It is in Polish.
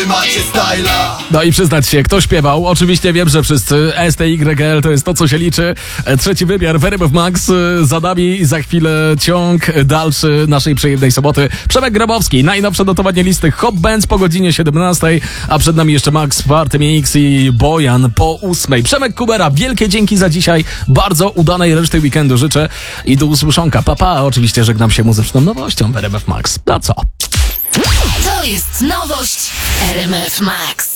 wy macie styla. No i przyznać się, kto śpiewał? Oczywiście wiem, że wszyscy. STYL to jest to, co się liczy. Trzeci wymiar w RMF Max za nami. Za chwilę ciąg dalszy naszej przyjemnej soboty. Przemek Grabowski, najnowsze notowanie listy Hot Bands po godzinie 17, a przed nami jeszcze Max Party Mix i Bojan po 8. Przemek Kubera, wielkie dzięki za dzisiaj. Bardzo udanej reszty weekendu życzę i do usłyszonka. Pa. Oczywiście żegnam się muzyczną nowością w RMF Max. Na co? To jest nowość RMF Max.